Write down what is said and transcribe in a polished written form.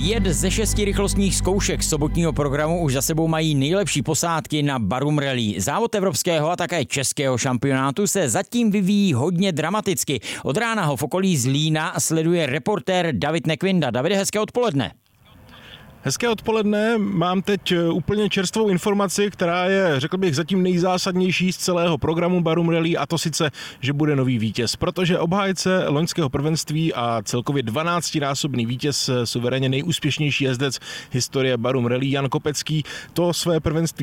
5 ze 6 rychlostních zkoušek sobotního programu už za sebou mají nejlepší posádky na Barum Rally. Závod evropského a také českého šampionátu se zatím vyvíjí hodně dramaticky. Od rána ho v okolí Zlína sleduje reportér David Nekvinda. Davide, hezké odpoledne. Hezké odpoledne, mám teď úplně čerstvou informaci, která je, řekl bych, zatím nejzásadnější z celého programu Barum Rally, a to sice, že bude nový vítěz, protože obhájce loňského prvenství a celkově 12násobný vítěz, suverénně nejúspěšnější jezdec historie Barum Rally Jan Kopecký, to své prvenství